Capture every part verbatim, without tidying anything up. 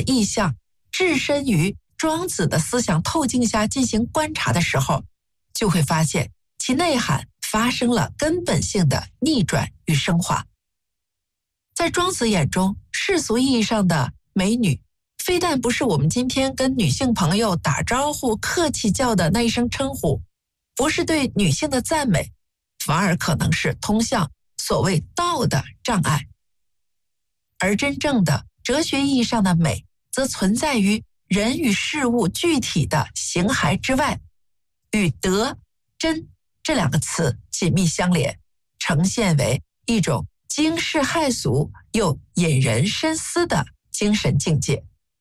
意象置身于庄子的思想透镜下进行观察的时候，就会发现其内涵发生了根本性的逆转与升华。在庄子眼中，世俗意义上的美女，非但不是我们今天跟女性朋友打招呼客气叫的那一声称呼，不是对女性的赞美，反而可能是通向所谓道的障碍。而真正的哲学意义上的美，则存在于人与事物具体的形骸之外，与德、真这两个词紧密相连，呈现为一种惊世骇俗又引人深思的精神境界。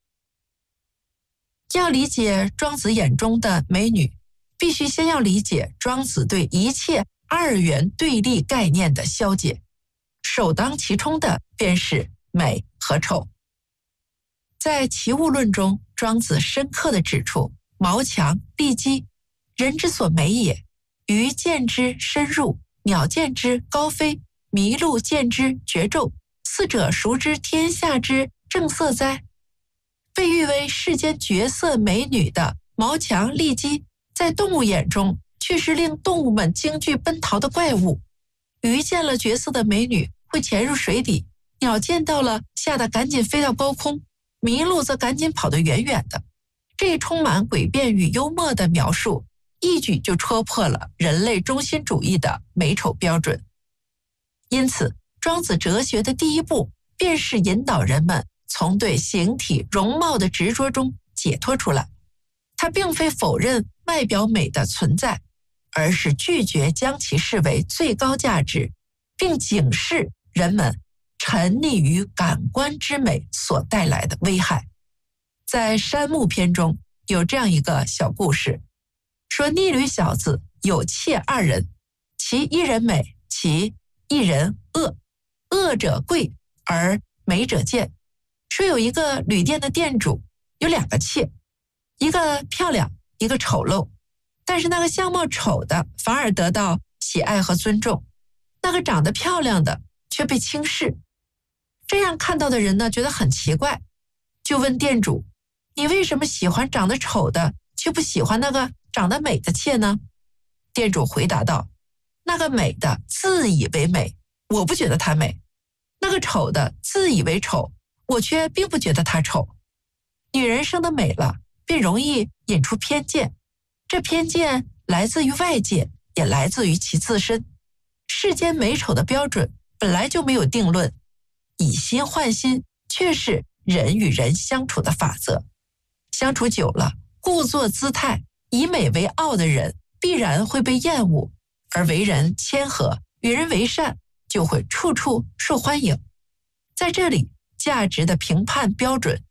要理解庄子眼中的美女，必须先要理解庄子对一切二元对立概念的消解，首当其冲的便是美和丑。在《齐物论》中，庄子深刻地指出，毛强、骊姬，人之所美也，鱼见之深入，鸟见之高飞，麋鹿见之绝骤，四者孰知天下之正色哉？被誉为世间绝色美女的毛强、骊姬，在动物眼中却是令动物们惊惧奔逃的怪物。鱼见了绝色的美女会潜入水底，鸟见到了吓得赶紧飞到高空，麋鹿则赶紧跑得远远的。这充满诡辩与幽默的描述，一举就戳破了人类中心主义的美丑标准。因此，庄子哲学的第一步，便是引导人们从对形体容貌的执着中解脱出来。他并非否认外表美的存在，而是拒绝将其视为最高价值，并警示人们沉溺于感官之美所带来的危害。在山木篇中有这样一个小故事，说逆旅小子有妾二人，其一人美，其一人恶。恶者贵而美者贱。说有一个旅店的店主有两个妾，一个漂亮，一个丑陋，但是那个相貌丑的反而得到喜爱和尊重，那个长得漂亮的却被轻视。这样看到的人呢，觉得很奇怪，就问店主，你为什么喜欢长得丑的，却不喜欢那个长得美的妾呢？店主回答道，那个美的自以为美，我不觉得她美；那个丑的自以为丑，我却并不觉得她丑。女人生得美了，便容易引出偏见，这偏见来自于外界，也来自于其自身。世间美丑的标准本来就没有定论，以心换心却是人与人相处的法则。相处久了，故作姿态，以美为傲的人必然会被厌恶，而为人谦和，与人为善，就会处处受欢迎。在这里，价值的评判标准